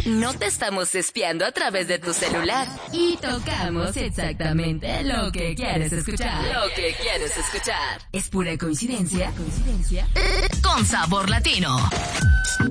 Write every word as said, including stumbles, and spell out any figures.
No te estamos espiando a través de tu celular. Y tocamos exactamente lo que quieres escuchar. Lo que quieres escuchar. ¿Es pura coincidencia? ¿Coincidencia? Con sabor latino.